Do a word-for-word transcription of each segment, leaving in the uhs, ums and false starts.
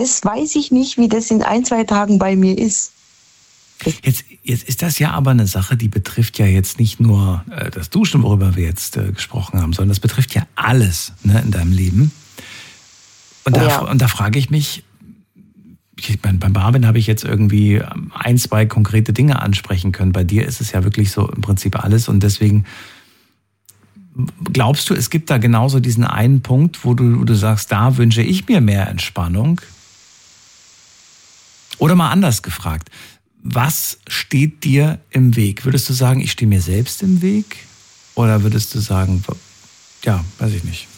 das weiß ich nicht, wie das in ein, zwei Tagen bei mir ist. Jetzt, jetzt ist das ja aber eine Sache, die betrifft ja jetzt nicht nur äh, das Duschen, worüber wir jetzt äh, gesprochen haben, sondern das betrifft ja alles, ne, in deinem Leben. Und da, Ja. und da frage ich mich, ich meine, beim Marvin habe ich jetzt irgendwie ein, zwei konkrete Dinge ansprechen können. Bei dir ist es ja wirklich so im Prinzip alles. Und deswegen glaubst du, es gibt da genauso diesen einen Punkt, wo du, wo du sagst, da wünsche ich mir mehr Entspannung? Oder mal anders gefragt, was steht dir im Weg? Würdest du sagen, ich stehe mir selbst im Weg? Oder würdest du sagen, ja, weiß ich nicht.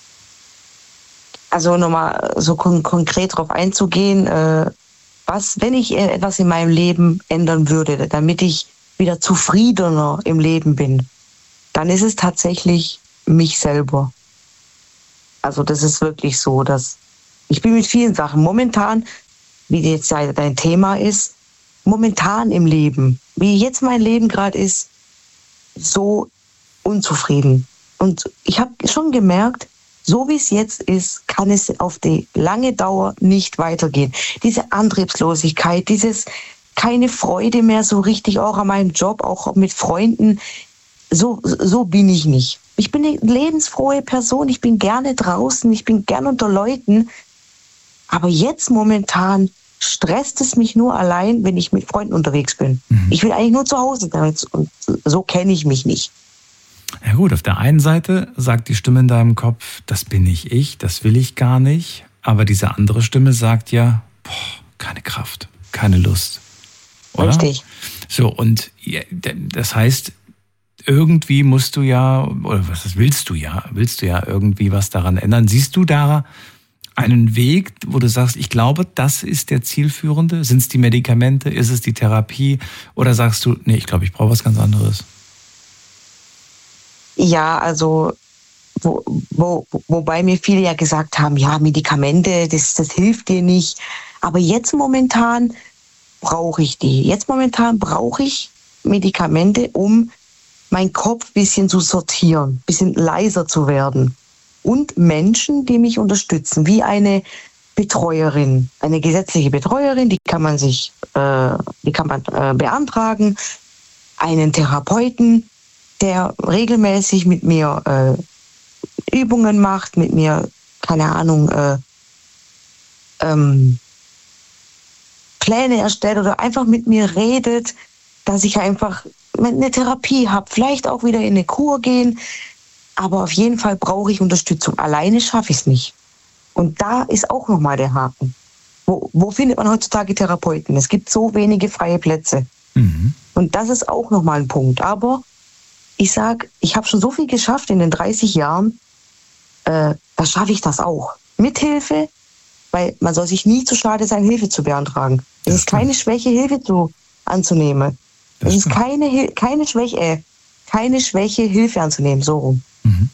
Also nochmal so kon- konkret darauf einzugehen, äh, was, wenn ich etwas in meinem Leben ändern würde, damit ich wieder zufriedener im Leben bin, dann ist es tatsächlich mich selber. Also das ist wirklich so, dass ich bin mit vielen Sachen momentan, wie jetzt dein Thema ist, momentan im Leben, wie jetzt mein Leben gerade ist, so unzufrieden. Und ich habe schon gemerkt, so wie es jetzt ist, kann es auf die lange Dauer nicht weitergehen. Diese Antriebslosigkeit, dieses keine Freude mehr so richtig, auch an meinem Job, auch mit Freunden, so, so bin ich nicht. Ich bin eine lebensfrohe Person, ich bin gerne draußen, ich bin gerne unter Leuten, aber jetzt momentan stresst es mich nur allein, wenn ich mit Freunden unterwegs bin. Mhm. Ich will eigentlich nur zu Hause sein und so kenne ich mich nicht. Ja gut, auf der einen Seite sagt die Stimme in deinem Kopf, das bin nicht ich, das will ich gar nicht. Aber diese andere Stimme sagt ja, boah, keine Kraft, keine Lust. Oder? Richtig. So, und das heißt, irgendwie musst du ja, oder was willst du ja, willst du ja irgendwie was daran ändern. Siehst du da einen Weg, wo du sagst, ich glaube, das ist der zielführende? Sind es die Medikamente? Ist es die Therapie? Oder sagst du, nee, ich glaube, ich brauche was ganz anderes? Ja, also wo, wo, wobei mir viele ja gesagt haben, ja, Medikamente, das, das hilft dir nicht. Aber jetzt momentan brauche ich die. Jetzt momentan brauche ich Medikamente, um meinen Kopf ein bisschen zu sortieren, ein bisschen leiser zu werden. Und Menschen, die mich unterstützen, wie eine Betreuerin, eine gesetzliche Betreuerin, die kann man sich, äh, die kann man äh, beantragen, einen Therapeuten, der regelmäßig mit mir äh, Übungen macht, mit mir, keine Ahnung, äh, ähm, Pläne erstellt oder einfach mit mir redet, dass ich einfach eine Therapie habe, vielleicht auch wieder in eine Kur gehen, aber auf jeden Fall brauche ich Unterstützung. Alleine schaffe ich es nicht. Und da ist auch nochmal der Haken. Wo, wo findet man heutzutage Therapeuten? Es gibt so wenige freie Plätze. Mhm. Und das ist auch nochmal ein Punkt. Aber ich sage, ich habe schon so viel geschafft in den dreißig Jahren, äh, da schaffe ich das auch. Mit Hilfe, weil man soll sich nie zu schade sein, Hilfe zu beantragen. Es ist keine Schwäche, Hilfe zu, anzunehmen. Es ist keine, keine Schwäche, äh, keine Schwäche, Hilfe anzunehmen, so rum. Mhm.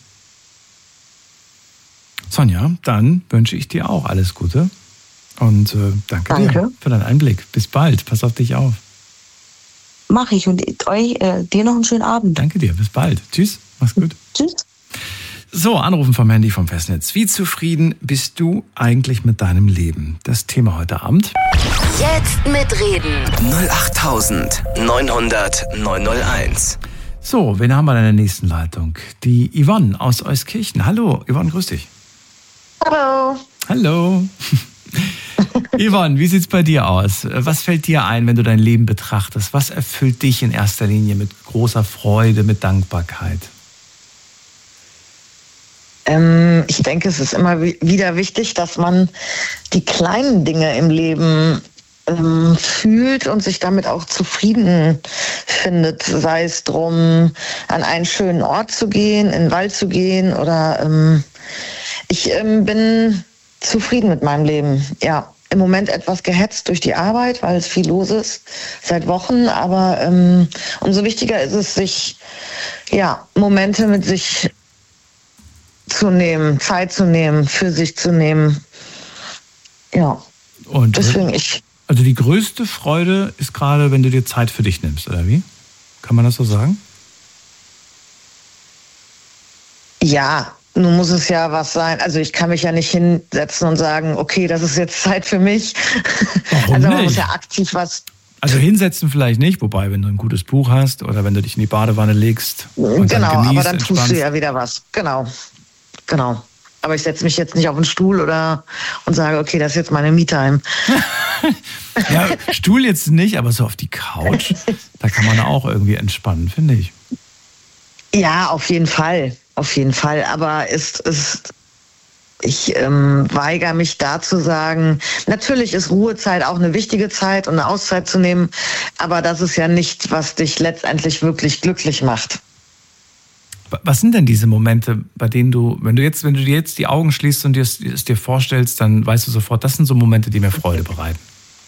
Sonja, dann wünsche ich dir auch alles Gute und äh, danke, danke dir für deinen Einblick. Bis bald, pass auf dich auf. Mach ich und euch, äh, dir noch einen schönen Abend. Danke dir, bis bald. Tschüss, mach's gut. Tschüss. So, Anrufen vom Handy vom Festnetz. Wie zufrieden bist du eigentlich mit deinem Leben? Das Thema heute Abend. Jetzt mitreden. null acht neun null null neun null eins. So, wen haben wir in der nächsten Leitung? Die Yvonne aus Euskirchen. Hallo, Yvonne, grüß dich. Hallo. Hallo. Yvonne, wie sieht's bei dir aus? Was fällt dir ein, wenn du dein Leben betrachtest? Was erfüllt dich in erster Linie mit großer Freude, mit Dankbarkeit? Ähm, ich denke, es ist immer wieder wichtig, dass man die kleinen Dinge im Leben ähm, fühlt und sich damit auch zufrieden findet. Sei es drum, an einen schönen Ort zu gehen, in den Wald zu gehen oder ähm, ich ähm, bin zufrieden mit meinem Leben, ja. Im Moment etwas gehetzt durch die Arbeit, weil es viel los ist seit Wochen. Aber ähm, umso wichtiger ist es, sich ja Momente mit sich zu nehmen, Zeit zu nehmen, für sich zu nehmen. Ja. Und deswegen ich. Also die größte Freude ist gerade, wenn du dir Zeit für dich nimmst, oder wie? Kann man das so sagen? Ja, nun muss es ja was sein. Also ich kann mich ja nicht hinsetzen und sagen, okay, das ist jetzt Zeit für mich. Warum also man nicht? muss ja aktiv was... Also hinsetzen vielleicht nicht, wobei, wenn du ein gutes Buch hast oder wenn du dich in die Badewanne legst und Genau, dann genießt, aber dann tust entspannst. du ja wieder was. Genau, genau. Aber ich setze mich jetzt nicht auf den Stuhl oder und sage, okay, das ist jetzt meine Me-Time. Ja, Stuhl jetzt nicht, aber so auf die Couch, da kann man auch irgendwie entspannen, finde ich. Ja, auf jeden Fall, auf jeden Fall. Aber ist es, ich ähm, weigere mich da zu sagen, natürlich ist Ruhezeit auch eine wichtige Zeit und eine Auszeit zu nehmen, aber das ist ja nicht, was dich letztendlich wirklich glücklich macht. Was sind denn diese Momente, bei denen du, wenn du jetzt, wenn du dir jetzt die Augen schließt und dir es es dir vorstellst, dann weißt du sofort, das sind so Momente, die mir Freude bereiten.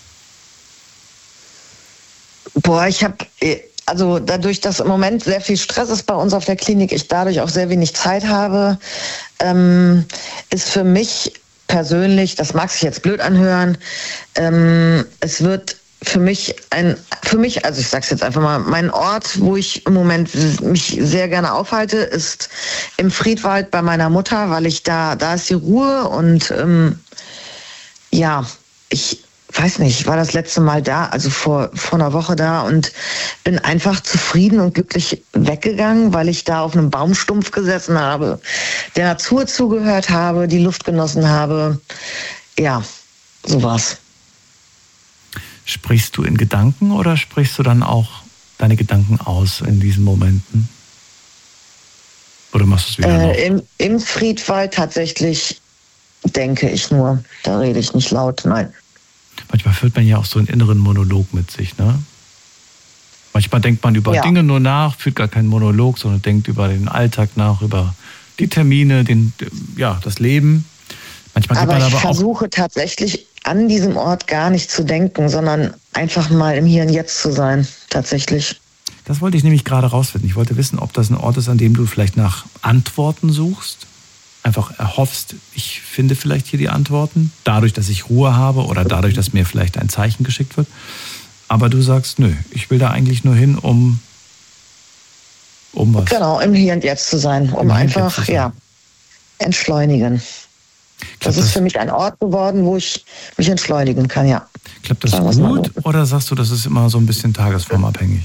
Boah, ich habe, also dadurch, dass im Moment sehr viel Stress ist bei uns auf der Klinik, ich dadurch auch sehr wenig Zeit habe, ähm, ist für mich persönlich, das mag sich jetzt blöd anhören, ähm, es wird für mich ein, für mich, also ich sag's jetzt einfach mal, mein Ort, wo ich im Moment mich sehr gerne aufhalte, ist im Friedwald bei meiner Mutter, weil ich da, da ist die Ruhe und ähm, ja, ich weiß nicht, ich war das letzte Mal da, also vor, vor einer Woche da und bin einfach zufrieden und glücklich weggegangen, weil ich da auf einem Baumstumpf gesessen habe, der Natur zugehört habe, die Luft genossen habe. Ja, so war's. Sprichst du in Gedanken oder sprichst du dann auch deine Gedanken aus in diesen Momenten? Oder machst du es wieder noch? Äh, im, Im Friedwald tatsächlich denke ich nur. Da rede ich nicht laut, nein. Manchmal führt man ja auch so einen inneren Monolog mit sich, ne? Manchmal denkt man über Ja. Dinge nur nach, führt gar keinen Monolog, sondern denkt über den Alltag nach, über die Termine, den, ja, das Leben. Manchmal Aber gibt man ich aber auch versuche tatsächlich an diesem Ort gar nicht zu denken, sondern einfach mal im Hier und Jetzt zu sein, tatsächlich. Das wollte ich nämlich gerade rausfinden. Ich wollte wissen, ob das ein Ort ist, an dem du vielleicht nach Antworten suchst. Einfach erhoffst, ich finde vielleicht hier die Antworten, dadurch, dass ich Ruhe habe oder dadurch, dass mir vielleicht ein Zeichen geschickt wird. Aber du sagst, nö, ich will da eigentlich nur hin, um, um was? Genau, im Hier und Jetzt zu sein, um Im Hier und Jetzt einfach, zu sein. ja, entschleunigen. Ich glaub, Das ist für mich ein Ort geworden, wo ich mich entschleunigen kann, ja. Klappt das Sagen wir's mal gut so. oder sagst du, das ist immer so ein bisschen tagesformabhängig?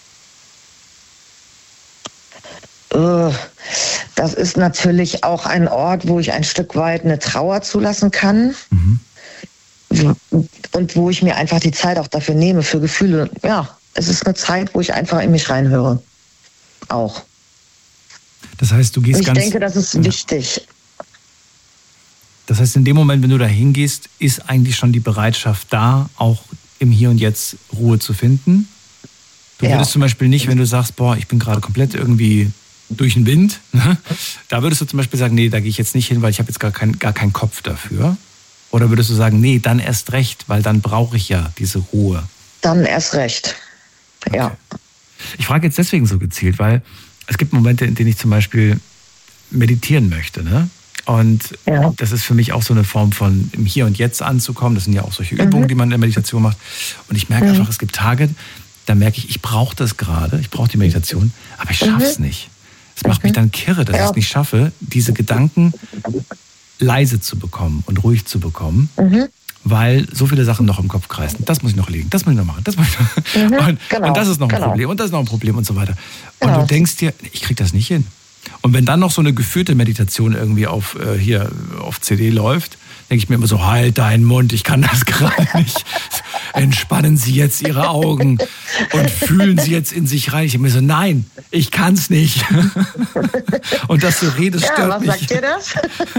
Äh, Das ist natürlich auch ein Ort, wo ich ein Stück weit eine Trauer zulassen kann. Mhm. Und wo ich mir einfach die Zeit auch dafür nehme, für Gefühle. Ja, es ist eine Zeit, wo ich einfach in mich reinhöre. Auch. Das heißt, du gehst Ich ganz... denke, das ist Ja. wichtig. Das heißt, in dem Moment, wenn du da hingehst, ist eigentlich schon die Bereitschaft da, auch im Hier und Jetzt Ruhe zu finden. Du Ja. würdest zum Beispiel nicht, wenn du sagst, boah, ich bin gerade komplett irgendwie durch den Wind, ne? Da würdest du zum Beispiel sagen, nee, da gehe ich jetzt nicht hin, weil ich habe jetzt gar, kein, gar keinen Kopf dafür. Oder würdest du sagen, nee, dann erst recht, weil dann brauche ich ja diese Ruhe. Dann erst recht. Ja. Okay. Ich frage jetzt deswegen so gezielt, weil es gibt Momente, in denen ich zum Beispiel meditieren möchte, ne? Und Ja. das ist für mich auch so eine Form von im Hier und Jetzt anzukommen. Das sind ja auch solche Übungen, Mhm. die man in der Meditation macht. Und ich merke Mhm. einfach, es gibt Tage, da merke ich, ich brauche das gerade, ich brauche die Meditation, aber ich schaffe es Mhm. nicht. Es macht mich dann kirre, dass Ja. ich es nicht schaffe, diese Gedanken leise zu bekommen und ruhig zu bekommen, Mhm. weil so viele Sachen noch im Kopf kreisen. Das muss ich noch legen, das muss ich noch machen, das muss ich noch. Mhm, und, genau, und das ist noch ein genau. Problem und das ist noch ein Problem und so weiter. Und Genau. du denkst dir, ich krieg das nicht hin. Und wenn dann noch so eine geführte Meditation irgendwie auf äh, hier auf C D läuft, denke ich mir immer so, halt deinen Mund, ich kann das gerade nicht. Entspannen Sie jetzt Ihre Augen und fühlen Sie jetzt in sich rein. Ich denke mir so, nein, ich kann es nicht. Und dass du redest, Ja, stört was mich. sagt dir das?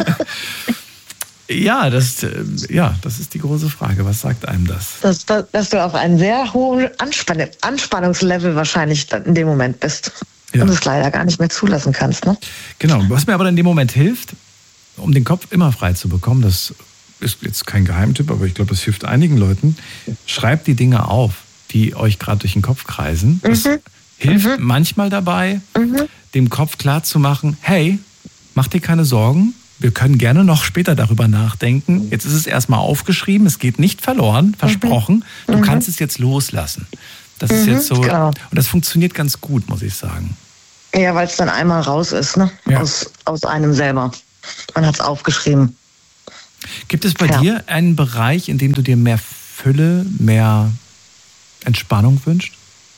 Ja, das, äh, ja, das ist die große Frage. Was sagt einem das? dass, dass, dass du auf einem sehr hohen Anspann Anspannungslevel wahrscheinlich dann in dem Moment bist. Ja. Und es leider gar nicht mehr zulassen kannst. Ne? Genau, was mir aber in dem Moment hilft, um den Kopf immer frei zu bekommen, das ist jetzt kein Geheimtipp, aber ich glaube, es hilft einigen Leuten, schreibt die Dinge auf, die euch gerade durch den Kopf kreisen. Das Mhm. hilft Mhm. manchmal dabei, Mhm. dem Kopf klarzumachen, hey, mach dir keine Sorgen, wir können gerne noch später darüber nachdenken. Jetzt ist es erstmal aufgeschrieben, es geht nicht verloren, versprochen. Du Mhm. kannst es jetzt loslassen. Das ist Mhm, jetzt so, genau. und das funktioniert ganz gut, muss ich sagen. Ja, weil es dann einmal raus ist, ne? Ja. Aus, aus einem selber. Man hat es aufgeschrieben. Gibt es bei Ja. dir einen Bereich, in dem du dir mehr Fülle, mehr Entspannung wünschst?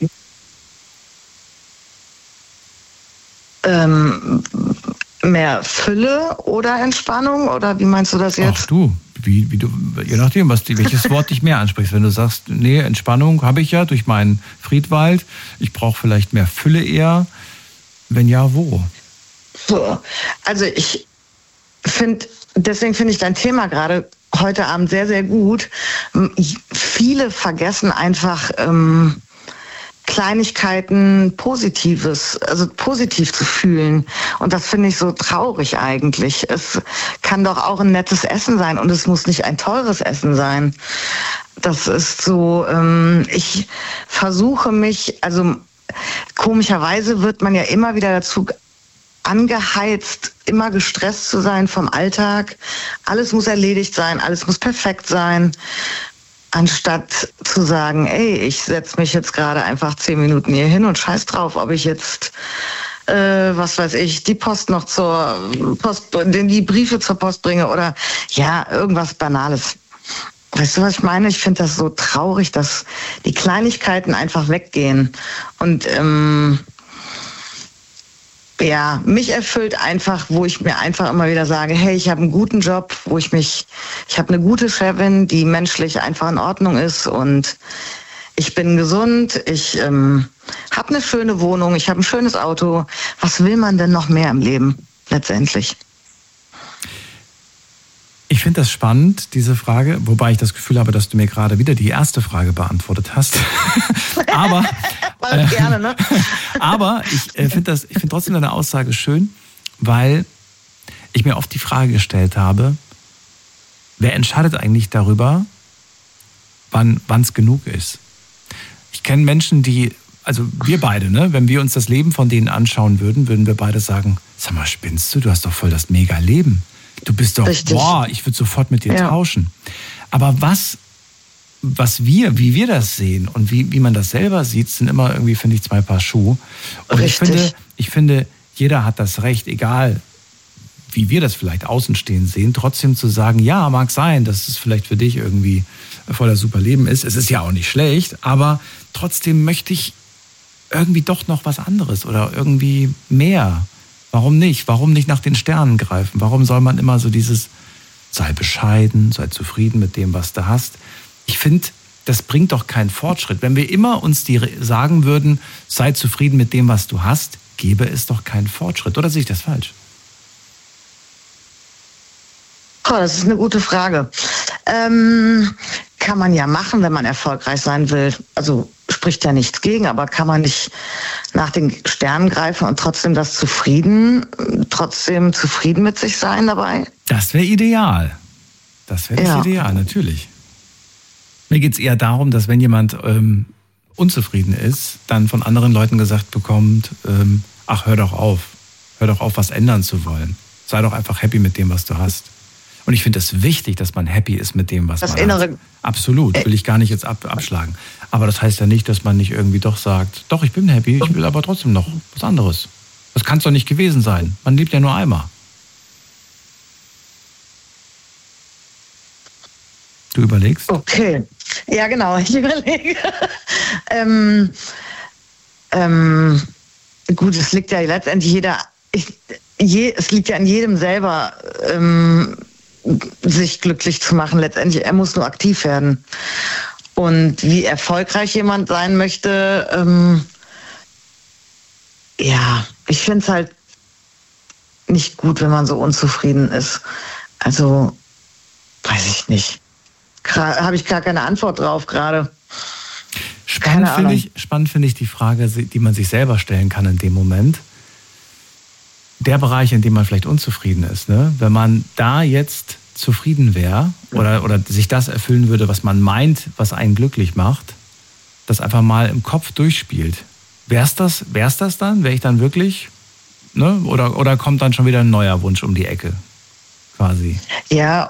Ähm, mehr Fülle oder Entspannung? Oder wie meinst du das jetzt? Ach du, wie, wie du, je nachdem, was die, welches Wort dich mehr anspricht. Wenn du sagst, nee, Entspannung habe ich ja durch meinen Friedwald, ich brauche vielleicht mehr Fülle eher. Wenn ja, wo? So, also ich finde, deswegen finde ich dein Thema gerade heute Abend sehr, sehr gut. M- Viele vergessen einfach ähm, Kleinigkeiten Positives, also positiv zu fühlen. Und das finde ich so traurig eigentlich. Es kann doch auch ein nettes Essen sein und es muss nicht ein teures Essen sein. Das ist so, ähm, ich versuche mich, also komischerweise wird man ja immer wieder dazu angeheizt, immer gestresst zu sein vom Alltag. Alles muss erledigt sein, alles muss perfekt sein. Anstatt zu sagen, ey, ich setze mich jetzt gerade einfach zehn Minuten hier hin und scheiß drauf, ob ich jetzt, äh, was weiß ich, die Post noch zur Post, die Briefe zur Post bringe oder ja, irgendwas Banales. Weißt du, was ich meine? Ich finde das so traurig, dass die Kleinigkeiten einfach weggehen. Und ähm, ja, mich erfüllt einfach, wo ich mir einfach immer wieder sage, hey, ich habe einen guten Job, wo ich mich, ich habe eine gute Chefin, die menschlich einfach in Ordnung ist und ich bin gesund, ich ähm, habe eine schöne Wohnung, ich habe ein schönes Auto. Was will man denn noch mehr im Leben letztendlich? Ich finde das spannend, diese Frage, wobei ich das Gefühl habe, dass du mir gerade wieder die erste Frage beantwortet hast. aber Mach ich gerne, ne? aber ich äh, finde das, ich finde trotzdem deine Aussage schön, weil ich mir oft die Frage gestellt habe, wer entscheidet eigentlich darüber, wann es genug ist? Ich kenne Menschen, die, also wir beide, ne, wenn wir uns das Leben von denen anschauen würden, würden wir beide sagen, sag mal, spinnst du? Du hast doch voll das Mega-Leben. Du bist doch, Richtig. boah, ich würde sofort mit dir Ja. tauschen. Aber was, was wir, wie wir das sehen und wie, wie man das selber sieht, sind immer irgendwie, finde ich, zwei Paar Schuhe. Und ich Richtig. finde, ich finde, jeder hat das Recht, egal wie wir das vielleicht außenstehend sehen, trotzdem zu sagen, ja, mag sein, dass es vielleicht für dich irgendwie voll das super Leben ist. Es ist ja auch nicht schlecht, aber trotzdem möchte ich irgendwie doch noch was anderes oder irgendwie mehr. Warum nicht? Warum nicht nach den Sternen greifen? Warum soll man immer so dieses, sei bescheiden, sei zufrieden mit dem, was du hast? Ich finde, das bringt doch keinen Fortschritt. Wenn wir immer uns die sagen würden, sei zufrieden mit dem, was du hast, gäbe es doch keinen Fortschritt. Oder sehe ich das falsch? Oh, das ist eine gute Frage. Ähm, kann man ja machen, wenn man erfolgreich sein will. Also spricht ja nichts gegen, aber kann man nicht nach den Sternen greifen und trotzdem das zufrieden, trotzdem zufrieden mit sich sein dabei? Das wäre ideal. Das wäre das Ja. Ideal, natürlich. Mir geht es eher darum, dass wenn jemand ähm, unzufrieden ist, dann von anderen Leuten gesagt bekommt, ähm, ach, hör doch auf. Hör doch auf, was ändern zu wollen. Sei doch einfach happy mit dem, was du hast. Und ich finde es wichtig, dass man happy ist mit dem, was Das man innere- hat. Absolut, will ich gar nicht jetzt ab, abschlagen. Aber das heißt ja nicht, dass man nicht irgendwie doch sagt, doch, ich bin happy, ich will aber trotzdem noch was anderes. Das kann es doch nicht gewesen sein. Man lebt ja nur einmal. Du überlegst? Okay. Ja, genau, ich überlege. ähm, ähm, gut, es liegt ja letztendlich jeder, ich, je, es liegt ja an jedem selber, ähm, sich glücklich zu machen. Letztendlich, er muss nur aktiv werden. Und wie erfolgreich jemand sein möchte, ähm, ja, ich finde es halt nicht gut, wenn man so unzufrieden ist. Also, weiß ich nicht. Habe ich gar keine Antwort drauf gerade. Spannend Keine finde Ahnung. ich, spannend finde ich die Frage, die man sich selber stellen kann in dem Moment. Der Bereich, in dem man vielleicht unzufrieden ist, ne? Wenn man da jetzt zufrieden wäre oder, oder sich das erfüllen würde, was man meint, was einen glücklich macht, das einfach mal im Kopf durchspielt. Wär's das, wär's das dann? Wäre ich dann wirklich, ne? Oder, oder kommt dann schon wieder ein neuer Wunsch um die Ecke? Quasi. Ja,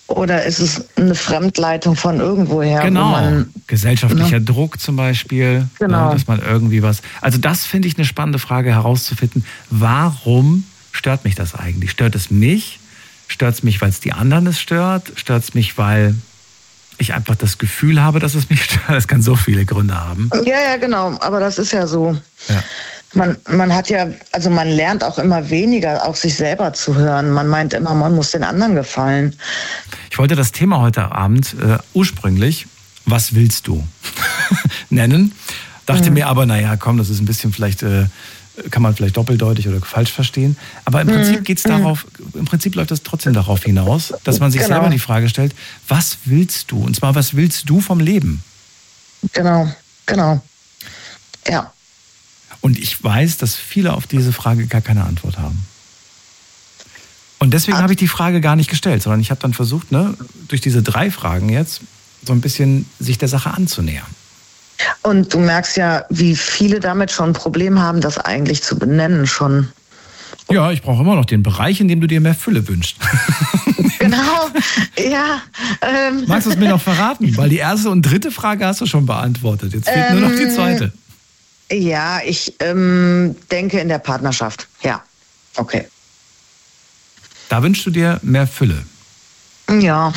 Oder ist es eine Fremdleitung von irgendwoher? Genau, wo man, gesellschaftlicher ne? Druck zum Beispiel, Genau. ne, dass man irgendwie was... Also das finde ich eine spannende Frage herauszufinden. Warum stört mich das eigentlich? Stört es mich? Stört es mich, weil es die anderen es stört? Stört es mich, weil ich einfach das Gefühl habe, dass es mich stört? Das kann so viele Gründe haben. Ja, ja, genau. Aber das ist ja so. Ja. Man, man hat ja, also man lernt auch immer weniger, auf sich selber zu hören. Man meint immer, man muss den anderen gefallen. Ich wollte das Thema heute Abend äh, ursprünglich, was willst du, nennen. Dachte mhm. mir aber, naja, komm, das ist ein bisschen vielleicht, äh, kann man vielleicht doppeldeutig oder falsch verstehen. Aber im Prinzip geht's mhm. darauf, im Prinzip läuft das trotzdem darauf hinaus, dass man sich genau. selber die Frage stellt, was willst du? Und zwar, was willst du vom Leben? Genau, genau. Ja. Und ich weiß, dass viele auf diese Frage gar keine Antwort haben. Und deswegen habe ich die Frage gar nicht gestellt, sondern ich habe dann versucht, ne, durch diese drei Fragen jetzt so ein bisschen sich der Sache anzunähern. Und du merkst ja, wie viele damit schon ein Problem haben, das eigentlich zu benennen schon. Ja, ich brauche immer noch den Bereich, in dem du dir mehr Fülle wünschst. Genau, ja. Ähm, Magst du es mir noch verraten? Weil die erste und dritte Frage hast du schon beantwortet. Jetzt fehlt ähm, nur noch die zweite. Ja, ich ähm, denke in der Partnerschaft. Ja, okay. Da wünschst du dir mehr Fülle? Ja.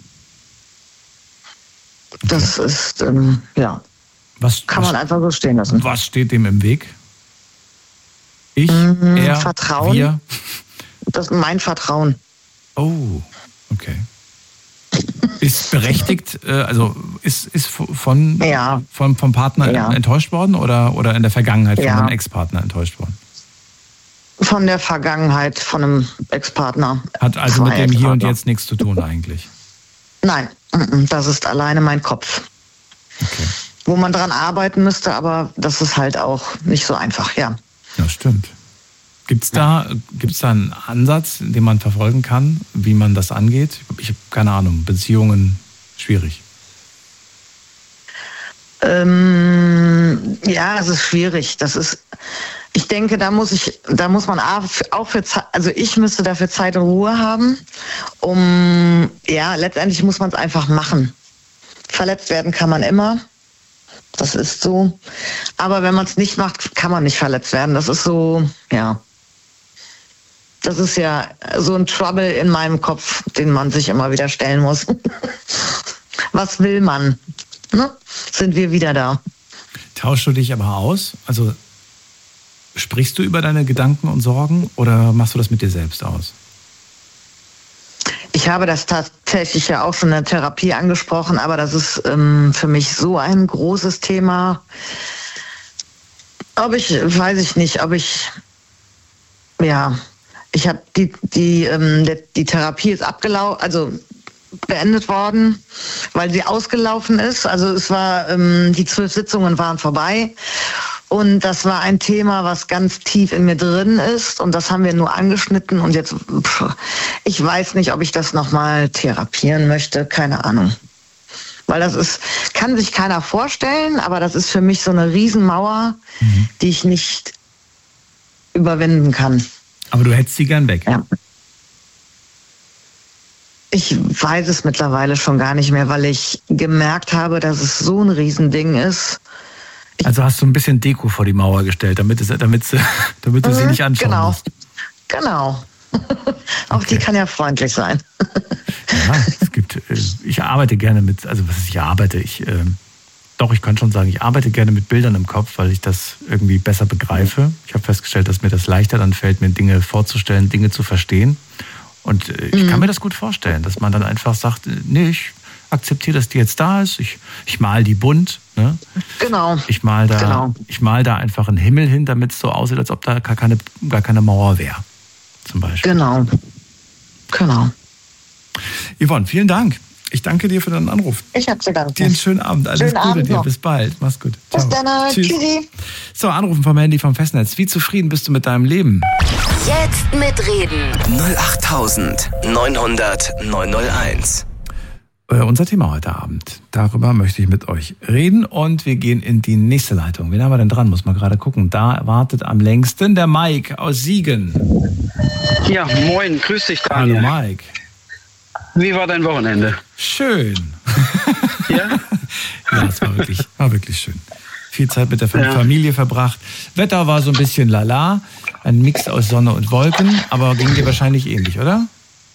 Das okay. ist, ähm, ja. Was, Kann was, man einfach so stehen lassen. Was steht dem im Weg? Ich, mhm, er, Vertrauen. wir? Das ist mein Vertrauen. Oh, okay. Ist berechtigt, also ist, ist von, ja. von, vom Partner ja. enttäuscht worden oder, oder in der Vergangenheit von ja. einem Ex-Partner enttäuscht worden? Von der Vergangenheit von einem Ex-Partner. Hat also mit dem Hier und Jetzt nichts zu tun eigentlich? Nein, das ist alleine mein Kopf. Okay. Wo man dran arbeiten müsste, aber das ist halt auch nicht so einfach, ja. Ja, stimmt. Gibt's da, gibt's da einen Ansatz, den man verfolgen kann, wie man das angeht? Ich habe keine Ahnung, Beziehungen schwierig. Ähm, ja, es ist schwierig. Das ist, ich denke, da muss ich, da muss man auch für, also ich müsste dafür Zeit und Ruhe haben, um, ja, letztendlich muss man es einfach machen. Verletzt werden kann man immer. Das ist so. Aber wenn man es nicht macht, kann man nicht verletzt werden. Das ist so, ja. Das ist ja so ein Trouble in meinem Kopf, den man sich immer wieder stellen muss. Was will man? Ne? Sind wir wieder da? Tauschst du dich aber aus? Also sprichst du über deine Gedanken und Sorgen oder machst du das mit dir selbst aus? Ich habe das tatsächlich ja auch schon in der Therapie angesprochen, aber das ist ähm, für mich so ein großes Thema. Ob ich, weiß ich nicht, ob ich, ja, ich habe die, die, ähm, die, die Therapie ist abgelaufen, also beendet worden, weil sie ausgelaufen ist. Also es war, ähm, die zwölf Sitzungen waren vorbei. Und das war ein Thema, was ganz tief in mir drin ist. Und das haben wir nur angeschnitten. Und jetzt, pff, ich weiß nicht, ob ich das nochmal therapieren möchte. Keine Ahnung. Weil das ist, kann sich keiner vorstellen, aber das ist für mich so eine Riesenmauer, mhm. die ich nicht überwinden kann. Aber du hättest sie gern weg. Ja. Ich weiß es mittlerweile schon gar nicht mehr, weil ich gemerkt habe, dass es so ein Riesending ist. Ich also hast du ein bisschen Deko vor die Mauer gestellt, damit, es, damit, sie, damit du sie nicht anschauen genau. musst. Genau. Auch okay. Die kann ja freundlich sein. Ja, es gibt, ich arbeite gerne mit, also was ist, ich arbeite, ich, äh, doch, ich kann schon sagen, ich arbeite gerne mit Bildern im Kopf, weil ich das irgendwie besser begreife. Ich habe festgestellt, dass mir das leichter dann fällt, mir Dinge vorzustellen, Dinge zu verstehen. Und äh, ich mhm. kann mir das gut vorstellen, dass man dann einfach sagt, nee, ich akzeptiere, dass die jetzt da ist, ich, ich mal die bunt. Ne? Genau. Ich mal da, genau. ich mal da einfach einen Himmel hin, damit es so aussieht, als ob da gar keine, gar keine Mauer wäre. Zum Beispiel. Genau. Genau. Yvonne, vielen Dank. Ich danke dir für deinen Anruf. Ich habe zu danken. Dir einen schönen Abend. Alles schönen Gute Abend dir. noch. Bis bald. Mach's gut. Bis Ciao. dann. Tschüss. Tschüssi. So, Anrufen vom Handy vom Festnetz. Wie zufrieden bist du mit deinem Leben? Jetzt mitreden. null acht neun hundert neun null eins. Äh, unser Thema heute Abend. Darüber möchte ich mit euch reden und wir gehen in die nächste Leitung. Wen haben wir denn dran? Muss man gerade gucken. Da wartet am längsten der Mike aus Siegen. Ja, moin, grüß dich, Daniel. Hallo Mike. Wie war dein Wochenende? Schön. Ja? Ja, es war wirklich, war wirklich schön. Viel Zeit mit der Ja. Familie verbracht. Wetter war so ein bisschen lala, ein Mix aus Sonne und Wolken, aber ging dir wahrscheinlich ähnlich, oder?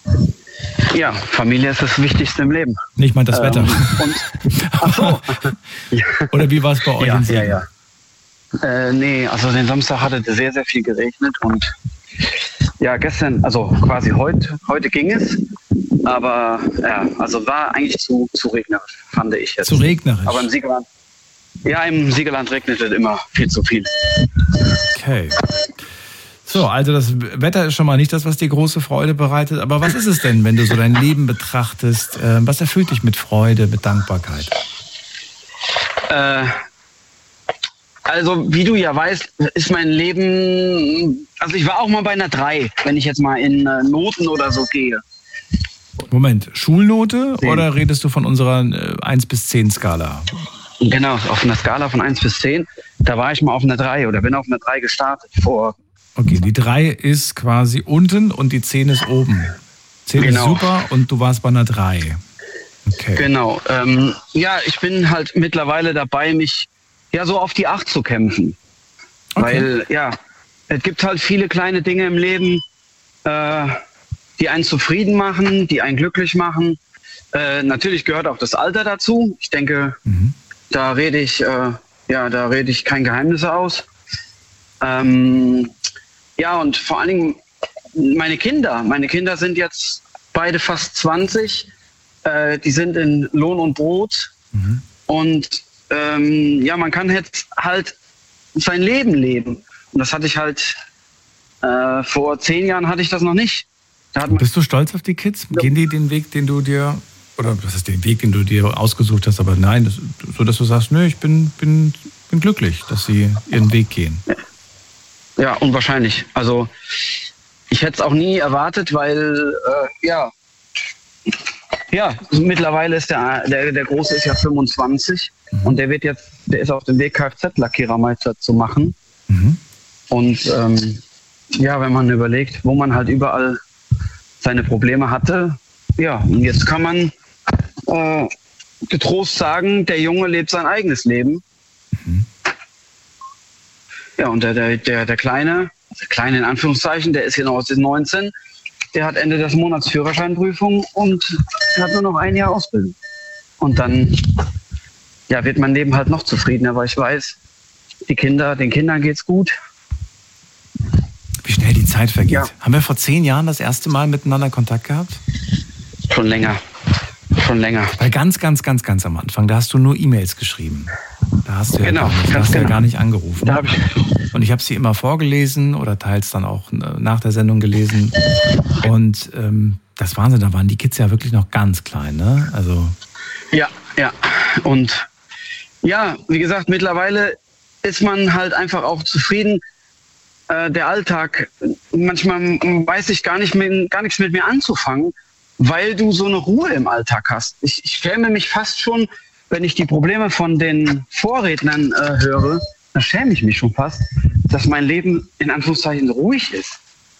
Ja, Familie ist das Wichtigste im Leben. Nicht mal das Ähm, Wetter. Und, ach so. Oder wie war es bei euch Ja, in ja, Siegen? ja. Äh, nee, also den Samstag hatte es sehr, sehr viel geregnet und ja, gestern, also quasi heute, heute ging es, aber ja, also war eigentlich zu, zu regnerisch, fand ich jetzt. Zu regnerisch? Aber im Siegerland, ja, im Siegerland regnet es immer viel zu viel. Okay. So, also das Wetter ist schon mal nicht das, was dir große Freude bereitet. Aber was ist es denn, wenn du so dein Leben betrachtest? Äh, was erfüllt dich mit Freude, mit Dankbarkeit? Äh, also, wie du ja weißt, ist mein Leben, also ich war auch mal bei einer drei, wenn ich jetzt mal in äh, Noten oder so gehe. Moment, Schulnote Zehn. oder redest du von unserer äh, eins bis zehn Skala? Genau, auf einer Skala von eins bis zehn, da war ich mal auf einer drei oder bin auf einer drei gestartet vor. Okay, die drei ist quasi unten und die zehn ist oben. zehn Genau. ist super und du warst bei einer drei. Okay. Genau. Ähm, ja, ich bin halt mittlerweile dabei, mich ja so auf die acht zu kämpfen. Okay. Weil, ja, es gibt halt viele kleine Dinge im Leben, äh, die einen zufrieden machen, die einen glücklich machen. Äh, natürlich gehört auch das Alter dazu. Ich denke, Mhm. da rede ich, äh, ja, da rede ich kein Geheimnisse aus. Ähm, ja, und vor allen Dingen meine Kinder. Meine Kinder sind jetzt beide fast zwanzig. Äh, die sind in Lohn und Brot. Mhm. Und ähm, ja, man kann jetzt halt sein Leben leben. Und das hatte ich halt, äh, vor zehn Jahren hatte ich das noch nicht. Da hat man, Bist du stolz auf die Kids? Gehen die den Weg, den du dir, oder was ist den Weg, den du dir ausgesucht hast, aber nein, das, so dass du sagst, nö, ich bin, bin, bin glücklich, dass sie ihren Weg gehen. ja, unwahrscheinlich. Also ich hätte es auch nie erwartet, weil, äh, ja, ja, mittlerweile ist der, der, der Große ist ja fünfundzwanzig Mhm. und der wird jetzt, der ist auf dem Weg, Kfz-Lackierermeister zu machen. Mhm. Und ähm, ja, wenn man überlegt, wo man halt überall seine Probleme hatte, ja, und jetzt kann man äh, getrost sagen, der Junge lebt sein eigenes Leben. Mhm. Ja, und der, der, der, der Kleine, der Kleine in Anführungszeichen, der ist hier noch aus den neunzehn, der hat Ende des Monats Führerscheinprüfung und hat nur noch ein Jahr Ausbildung. Und dann ja, wird mein Leben halt noch zufriedener, weil ich weiß, die Kinder, den Kindern geht's gut. Wie schnell die Zeit vergeht. Ja. Haben wir vor zehn Jahren das erste Mal miteinander Kontakt gehabt? Schon länger. Schon länger. Weil ganz, ganz, ganz, ganz am Anfang, da hast du nur E-Mails geschrieben. Da hast du ja, Genau, gar, nicht, da ganz hast du ja genau. gar nicht angerufen. Da hab ich, Und ich habe sie immer vorgelesen oder teils dann auch nach der Sendung gelesen. Und ähm, das Wahnsinn, da waren die Kids ja wirklich noch ganz klein, ne? Also ja, ja. Und ja, wie gesagt, mittlerweile ist man halt einfach auch zufrieden. Äh, der Alltag, manchmal weiß ich gar nicht mehr, gar nichts mit mir anzufangen, weil du so eine Ruhe im Alltag hast. Ich, ich schäme mich fast schon, wenn ich die Probleme von den Vorrednern äh, höre, da schäme ich mich schon fast, dass mein Leben in Anführungszeichen ruhig ist.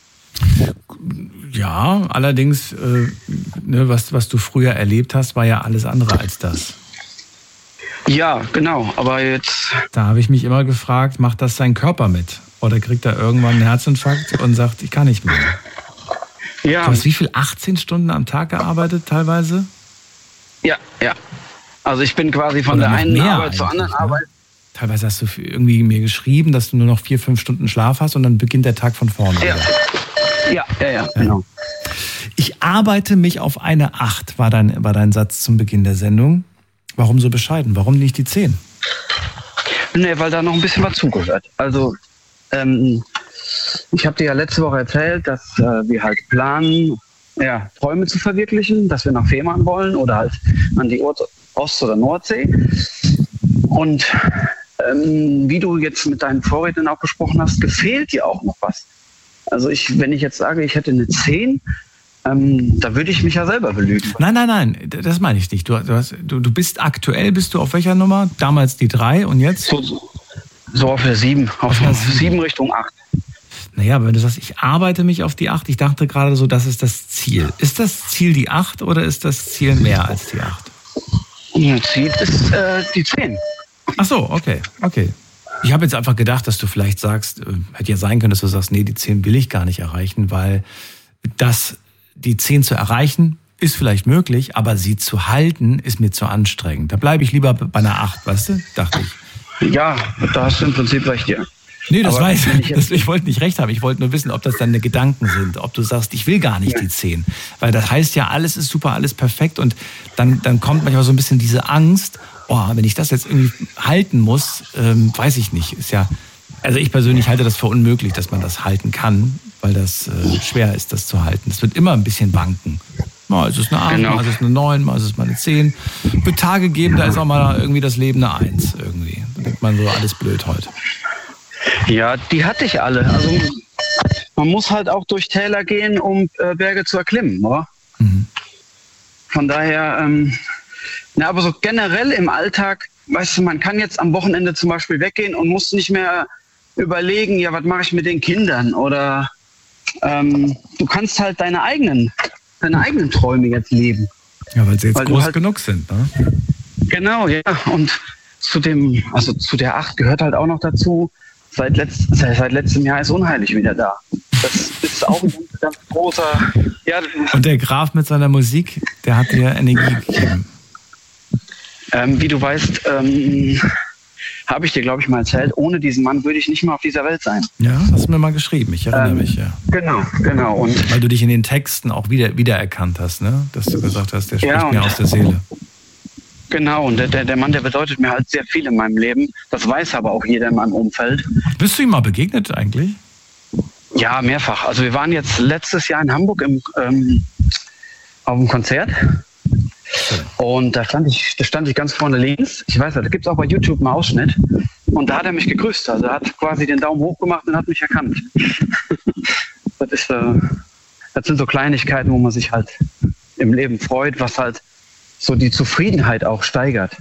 ja, allerdings, äh, ne, was, was du früher erlebt hast, war ja alles andere als das. Ja, genau, aber jetzt... Da habe ich mich immer gefragt, macht das sein Körper mit? Oder kriegt er irgendwann einen Herzinfarkt und sagt, ich kann nicht mehr? Ja, Du hast wie viel? achtzehn Stunden am Tag gearbeitet teilweise? ja, ja. Also ich bin quasi von Oder der noch einen mehr Arbeit zur eigentlich, anderen ne? Arbeit. Teilweise hast du irgendwie mir geschrieben, dass du nur noch vier, fünf Stunden Schlaf hast und dann beginnt der Tag von vorne. Ja. wieder. Ja, ja, ja, genau. Ich arbeite mich auf eine acht, war dein, war dein Satz zum Beginn der Sendung. Warum so bescheiden? Warum nicht die zehn? Nee, weil da noch ein bisschen was zugehört. Also, ähm, ich habe dir ja letzte Woche erzählt, dass äh, wir halt planen, ja, Träume zu verwirklichen, dass wir nach Fehmarn wollen oder halt an die Ort- Ost- oder Nordsee. Und ähm, wie du jetzt mit deinen Vorrednern auch besprochen hast, gefehlt dir auch noch was. Also ich, wenn ich jetzt sage, ich hätte eine zehn, ähm, da würde ich mich ja selber belügen. Nein, nein, nein, das meine ich nicht. Du, du, hast, du, du bist aktuell, bist du auf welcher Nummer? Damals die drei und jetzt? So, so auf der sieben, auf der der sieben. sieben Richtung acht. Naja, aber wenn du sagst, ich arbeite mich auf die acht, ich dachte gerade so, das ist das Ziel. Ist das Ziel die acht oder ist das Ziel mehr als die acht? Das Ziel ist äh, die zehn. Ach so, okay, okay. Ich habe jetzt einfach gedacht, dass du vielleicht sagst, äh, hätte ja sein können, dass du sagst, nee, die zehn will ich gar nicht erreichen, weil das, die zehn zu erreichen, ist vielleicht möglich, aber sie zu halten, ist mir zu anstrengend. Da bleibe ich lieber bei einer acht, weißt du, dachte ich. Ja, da hast du im Prinzip recht, ja. Nee, das aber weiß ich. ich. Das, ich wollte nicht recht haben. Ich wollte nur wissen, ob das deine Gedanken sind. Ob du sagst, ich will gar nicht ja. die zehn. Weil das heißt ja, alles ist super, alles perfekt. Und dann, dann kommt manchmal so ein bisschen diese Angst, oh, wenn ich das jetzt irgendwie halten muss, ähm, weiß ich nicht. Ist ja, also ich persönlich halte das für unmöglich, dass man das halten kann, weil das äh, schwer ist, das zu halten. Es wird immer ein bisschen wanken. Mal ist es eine acht, genau. mal ist es eine neun, mal ist es mal eine zehn. Wird Tage geben, da ist auch mal irgendwie das Leben eine eins irgendwie. Da denkt man so, alles blöd heute. Ja, die hatte ich alle. Also man muss halt auch durch Täler gehen, um äh, Berge zu erklimmen, oder? Mhm. Von daher, ähm, na, aber so generell im Alltag, weißt du, man kann jetzt am Wochenende zum Beispiel weggehen und muss nicht mehr überlegen, ja, was mache ich mit den Kindern? Oder ähm, du kannst halt deine eigenen, deine eigenen Träume jetzt leben. Ja, weil sie jetzt weil groß halt, genug sind, ne? Genau, ja. Und zu dem, also zu der acht gehört halt auch noch dazu, seit, letzt, seit letztem Jahr ist Unheilig wieder da. Das ist auch ein ganz, ganz großer... Ja, und der Graf mit seiner Musik, der hat dir Energie gegeben. Ähm, wie du weißt, ähm, habe ich dir, glaube ich, mal erzählt, ohne diesen Mann würde ich nicht mehr auf dieser Welt sein. Ja, hast du mir mal geschrieben, ich erinnere ähm, mich, ja. Genau, genau. Und weil du dich in den Texten auch wieder wiedererkannt hast, ne? Dass du gesagt hast, der spricht ja, mir aus der Seele. Genau, und der, der Mann, der bedeutet mir halt sehr viel in meinem Leben. Das weiß aber auch jeder in meinem Umfeld. Bist du ihm mal begegnet eigentlich? Ja, mehrfach. Also wir waren jetzt letztes Jahr in Hamburg im, ähm, auf einem Konzert. Und da stand ich, da stand ich ganz vorne links. Ich weiß, da gibt es auch bei YouTube einen Ausschnitt. Und da hat er mich gegrüßt. Also er hat quasi den Daumen hoch gemacht und hat mich erkannt. Das ist, äh, das sind so Kleinigkeiten, wo man sich halt im Leben freut, was halt so die Zufriedenheit auch steigert.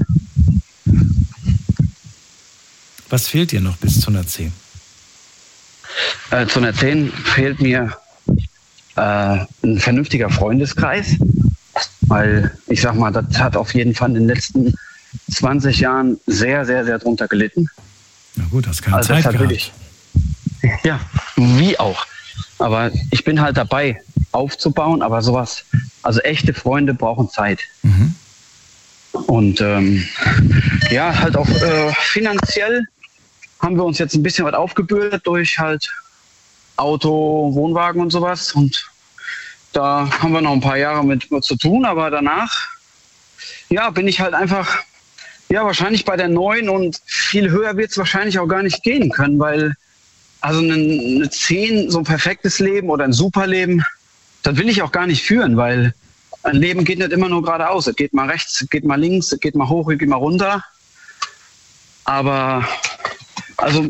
Was fehlt dir noch bis zu einer zehn? Äh, zu einer zehn fehlt mir äh, ein vernünftiger Freundeskreis, weil ich sag mal, das hat auf jeden Fall in den letzten zwanzig Jahren sehr, sehr, sehr drunter gelitten. Na gut, hast keine also Zeit gehabt. Ich, ja, wie auch. Aber ich bin halt dabei, aufzubauen, aber sowas, also echte Freunde brauchen Zeit. Mhm. Und ähm, ja, halt auch äh, finanziell haben wir uns jetzt ein bisschen was aufgebürdet durch halt Auto, Wohnwagen und sowas. Und da haben wir noch ein paar Jahre mit, mit zu tun, aber danach, ja, bin ich halt einfach, ja, wahrscheinlich bei der neun und viel höher wird es wahrscheinlich auch gar nicht gehen können, weil also eine, eine zehn, so ein perfektes Leben oder ein super Leben, das will ich auch gar nicht führen, weil ein Leben geht nicht immer nur geradeaus. Es geht mal rechts, es geht mal links, es geht mal hoch, es geht mal runter. Aber also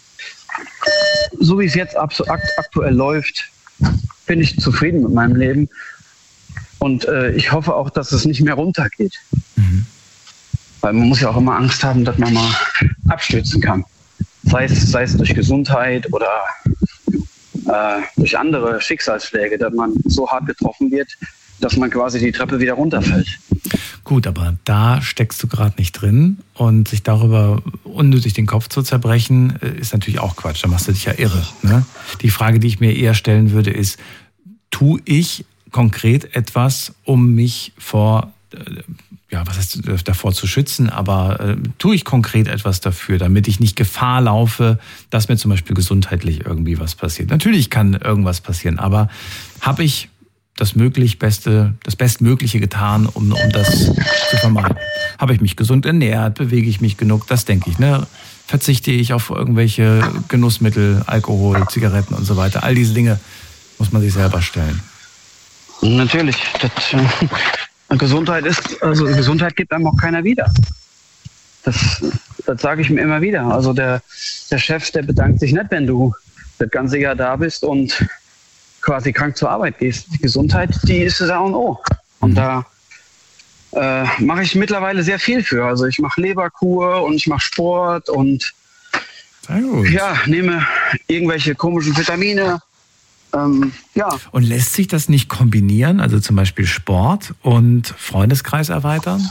so wie es jetzt aktuell läuft, bin ich zufrieden mit meinem Leben. Und äh, ich hoffe auch, dass es nicht mehr runtergeht. Mhm. Weil man muss ja auch immer Angst haben, dass man mal abstürzen kann. Sei es, sei es durch Gesundheit oder äh, durch andere Schicksalsschläge, dass man so hart getroffen wird, dass man quasi die Treppe wieder runterfällt. Gut, aber da steckst du gerade nicht drin und sich darüber unnötig den Kopf zu zerbrechen, ist natürlich auch Quatsch. Da machst du dich ja irre. Ne? Die Frage, die ich mir eher stellen würde, ist, tue ich konkret etwas, um mich vor, ja, was heißt davor zu schützen, aber äh, tue ich konkret etwas dafür, damit ich nicht Gefahr laufe, dass mir zum Beispiel gesundheitlich irgendwie was passiert. Natürlich kann irgendwas passieren, aber habe ich das möglich Beste, das Bestmögliche getan, um, um das zu vermeiden. Habe ich mich gesund ernährt, bewege ich mich genug, das denke ich. Ne? Verzichte ich auf irgendwelche Genussmittel, Alkohol, Zigaretten und so weiter. All diese Dinge muss man sich selber stellen. Natürlich. Das, äh, Gesundheit ist, also Gesundheit gibt einem auch keiner wieder. Das, das sage ich mir immer wieder. Also der, der Chef, der bedankt sich nicht, wenn du das ganze Jahr da bist und quasi krank zur Arbeit gehst. Die Gesundheit, die ist das A und O. Und mhm. da äh, mache ich mittlerweile sehr viel für. Also ich mache Leberkur und ich mache Sport und Sehr gut. Ja, nehme irgendwelche komischen Vitamine. Ähm, ja. Und lässt sich das nicht kombinieren? Also zum Beispiel Sport und Freundeskreis erweitern?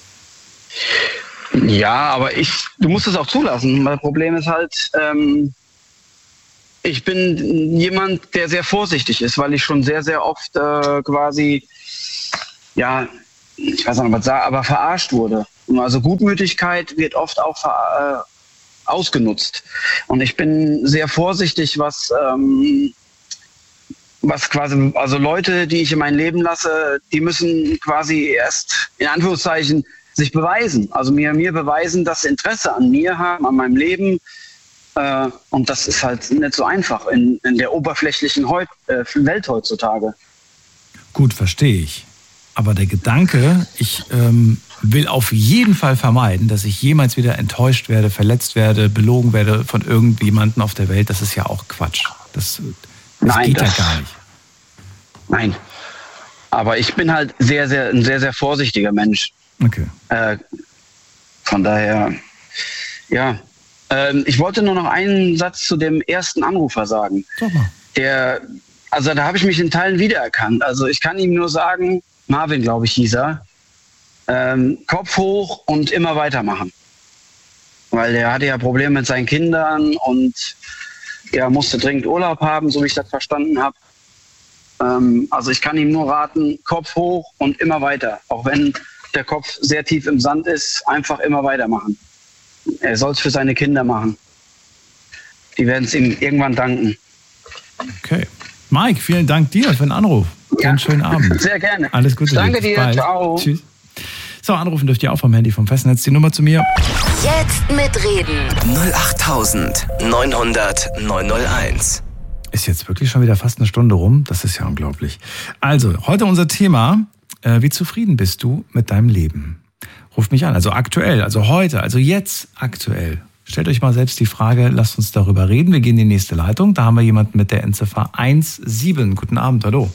Ja, aber ich, du musst es auch zulassen. Mein Problem ist halt, ähm, ich bin jemand, der sehr vorsichtig ist, weil ich schon sehr, sehr oft äh, quasi, ja, ich weiß nicht, was ich sagen, aber verarscht wurde. Also Gutmütigkeit wird oft auch ver, äh, ausgenutzt. Und ich bin sehr vorsichtig, was, ähm, was quasi, also Leute, die ich in mein Leben lasse, die müssen quasi erst in Anführungszeichen sich beweisen. Also mir, mir beweisen, dass sie Interesse an mir haben, an meinem Leben. Äh, und das ist halt nicht so einfach in, in der oberflächlichen Heut, äh, Welt heutzutage. Gut, verstehe ich. Aber der Gedanke, ich ähm, will auf jeden Fall vermeiden, dass ich jemals wieder enttäuscht werde, verletzt werde, belogen werde von irgendjemandem auf der Welt, das ist ja auch Quatsch. Das, das Nein, geht das, ja gar nicht. Nein. Aber ich bin halt sehr, sehr, ein sehr, sehr vorsichtiger Mensch. Okay. Äh, von daher, ja. Ähm, ich wollte nur noch einen Satz zu dem ersten Anrufer sagen. Sag mal. Der, also da habe ich mich in Teilen wiedererkannt. Also ich kann ihm nur sagen, Marvin, glaube ich, hieß er, ähm, Kopf hoch und immer weitermachen. Weil der hatte ja Probleme mit seinen Kindern und er musste dringend Urlaub haben, so wie ich das verstanden habe. Ähm, also ich kann ihm nur raten, Kopf hoch und immer weiter. Auch wenn der Kopf sehr tief im Sand ist, einfach immer weitermachen. Er soll es für seine Kinder machen. Die werden es ihm irgendwann danken. Okay. Mike, vielen Dank dir für den Anruf. Ja. Einen schönen Abend. Sehr gerne. Alles Gute. Danke dir. Bald. Ciao. Tschüss. So, anrufen dürft ihr auch vom Handy vom Festnetz. Die Nummer zu mir. Jetzt mitreden. null acht neun hundert neun null eins. Ist jetzt wirklich schon wieder fast eine Stunde rum. Das ist ja unglaublich. Also, heute unser Thema. Äh, wie zufrieden bist du mit deinem Leben? Ruft mich an. Also aktuell, also heute, also jetzt aktuell. Stellt euch mal selbst die Frage, lasst uns darüber reden. Wir gehen in die nächste Leitung. Da haben wir jemanden mit der Endziffer eins sieben. Guten Abend, hallo.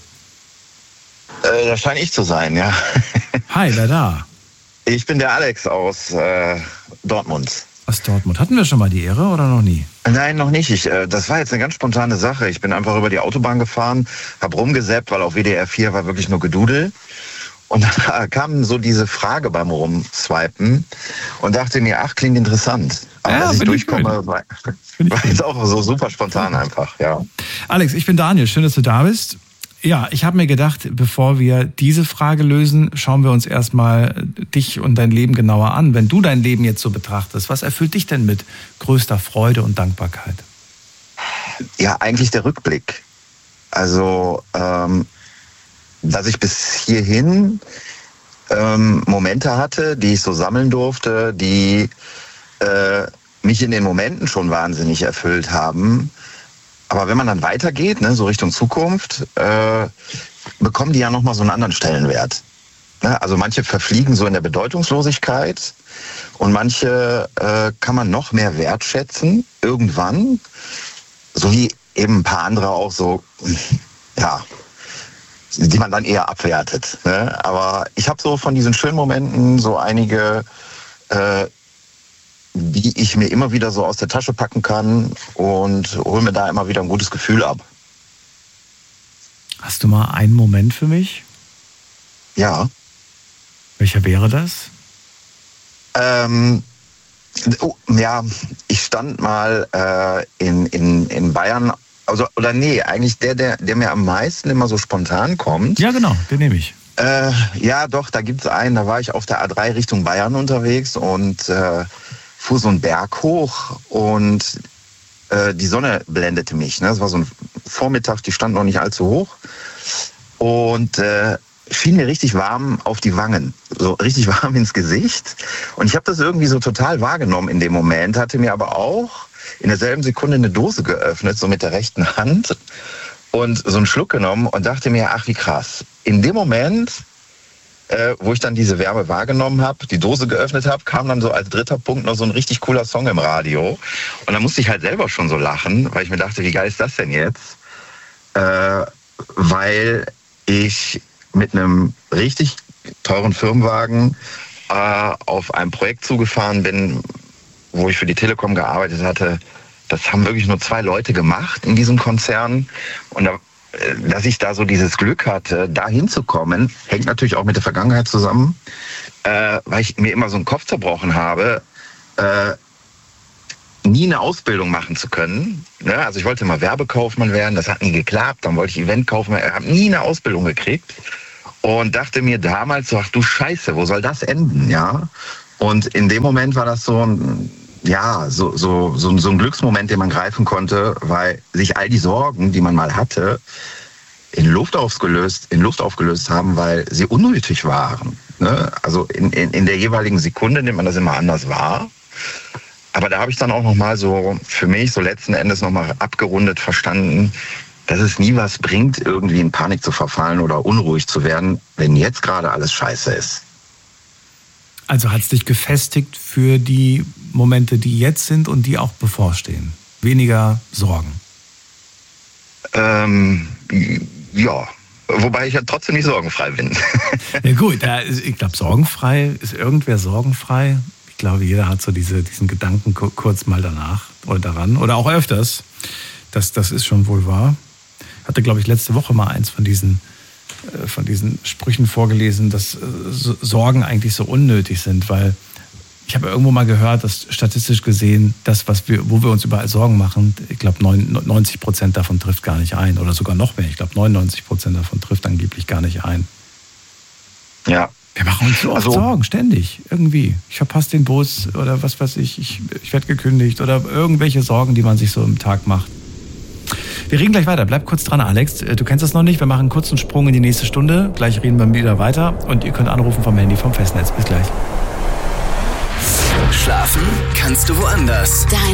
Äh, das scheint ich zu sein, ja. Hi, wer da? Ich bin der Alex aus äh, Dortmund. Aus Dortmund. Hatten wir schon mal die Ehre oder noch nie? Nein, noch nicht. Ich, äh, das war jetzt eine ganz spontane Sache. Ich bin einfach über die Autobahn gefahren, habe rumgesäppt, weil auf W D R vier war wirklich nur Gedudel. Und da kam so diese Frage beim Rumswipen und dachte mir, ach, klingt interessant. Aber ja, dass ich durchkomme, ich war, war jetzt auch so super spontan einfach, ja. Alex, ich bin Daniel. Schön, dass du da bist. Ja, ich habe mir gedacht, bevor wir diese Frage lösen, schauen wir uns erstmal dich und dein Leben genauer an. Wenn du dein Leben jetzt so betrachtest, was erfüllt dich denn mit größter Freude und Dankbarkeit? Ja, eigentlich der Rückblick. Also, ähm, dass ich bis hierhin ähm, Momente hatte, die ich so sammeln durfte, die äh, mich in den Momenten schon wahnsinnig erfüllt haben. Aber wenn man dann weitergeht, ne, so Richtung Zukunft, äh, bekommen die ja nochmal so einen anderen Stellenwert. Ne? Also manche verfliegen so in der Bedeutungslosigkeit und manche äh, kann man noch mehr wertschätzen, irgendwann. So wie eben ein paar andere auch so, ja, die man dann eher abwertet. Ne? Aber ich habe so von diesen schönen Momenten so einige, äh, die ich mir immer wieder so aus der Tasche packen kann und hole mir da immer wieder ein gutes Gefühl ab. Hast du mal einen Moment für mich? Ja. Welcher wäre das? Ähm, oh, ja, ich stand mal äh, in, in, in Bayern. Also, oder nee, eigentlich der, der, der mir am meisten immer so spontan kommt. Ja, genau, den nehme ich. Äh, ja, doch, da gibt's einen, da war ich auf der A drei Richtung Bayern unterwegs und äh, fuhr so einen Berg hoch und äh, die Sonne blendete mich. Ne? Das war so ein Vormittag, die stand noch nicht allzu hoch und äh, fiel mir richtig warm auf die Wangen, so richtig warm ins Gesicht. Und ich habe das irgendwie so total wahrgenommen in dem Moment, hatte mir aber auch in derselben Sekunde eine Dose geöffnet, so mit der rechten Hand und so einen Schluck genommen und dachte mir, ach wie krass. In dem Moment, äh, wo ich dann diese Wärme wahrgenommen habe, die Dose geöffnet habe, kam dann so als dritter Punkt noch so ein richtig cooler Song im Radio. Und da musste ich halt selber schon so lachen, weil ich mir dachte, wie geil ist das denn jetzt? Äh, weil ich mit einem richtig teuren Firmenwagen äh, auf ein Projekt zugefahren bin, wo ich für die Telekom gearbeitet hatte, das haben wirklich nur zwei Leute gemacht in diesem Konzern. Und da, dass ich da so dieses Glück hatte, da hinzukommen, hängt natürlich auch mit der Vergangenheit zusammen, äh, weil ich mir immer so einen Kopf zerbrochen habe, äh, nie eine Ausbildung machen zu können. Ne? Also ich wollte mal Werbekaufmann werden, das hat nie geklappt. Dann wollte ich Eventkaufmann, ich habe nie eine Ausbildung gekriegt und dachte mir damals so, ach du Scheiße, wo soll das enden? Ja. Und in dem Moment war das so ein, ja, so, so, so, so ein Glücksmoment, den man greifen konnte, weil sich all die Sorgen, die man mal hatte, in Luft aufgelöst, in Luft aufgelöst haben, weil sie unnötig waren. Ne? Also in, in, in der jeweiligen Sekunde nimmt man das immer anders wahr. Aber da habe ich dann auch nochmal so für mich so letzten Endes nochmal abgerundet verstanden, dass es nie was bringt, irgendwie in Panik zu verfallen oder unruhig zu werden, wenn jetzt gerade alles scheiße ist. Also hat es dich gefestigt für die Momente, die jetzt sind und die auch bevorstehen? Weniger Sorgen? Ähm, ja, wobei ich ja trotzdem nicht sorgenfrei bin. Ja gut, ich glaube, sorgenfrei, ist irgendwer sorgenfrei? Ich glaube, jeder hat so diese, diesen Gedanken kurz mal danach oder daran oder auch öfters. Das, das ist schon wohl wahr. Ich hatte, glaube ich, letzte Woche mal eins von diesen, äh, von diesen Sprüchen vorgelesen, dass äh, Sorgen eigentlich so unnötig sind, weil ich habe irgendwo mal gehört, dass statistisch gesehen das, was wir, wo wir uns überall Sorgen machen, ich glaube, neunzig Prozent davon trifft gar nicht ein oder sogar noch mehr. Ich glaube, neunundneunzig Prozent davon trifft angeblich gar nicht ein. Ja. Wir machen uns so oft also, Sorgen, ständig, irgendwie. Ich verpasse den Bus oder was weiß ich, ich, ich werde gekündigt oder irgendwelche Sorgen, die man sich so im Tag macht. Wir reden gleich weiter, bleib kurz dran, Alex. Du kennst das noch nicht, wir machen einen kurzen Sprung in die nächste Stunde. Gleich reden wir wieder weiter und ihr könnt anrufen vom Handy, vom Festnetz. Bis gleich. Schlafen kannst du woanders. Deine